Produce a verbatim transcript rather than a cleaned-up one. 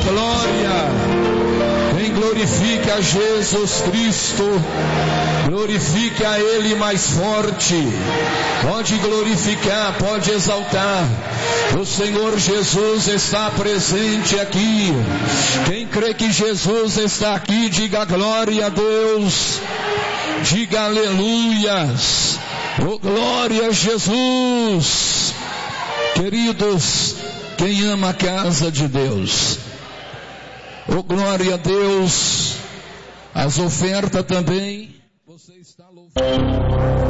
glória. Quem glorifique a Jesus Cristo, glorifique a Ele mais forte. Pode glorificar, pode exaltar. O Senhor Jesus está presente aqui. Quem crê que Jesus está aqui, diga glória a Deus. Diga aleluias. Oh, glória a Jesus. Queridos, quem ama a casa de Deus, oh, glória a Deus. As ofertas também, você está louvando.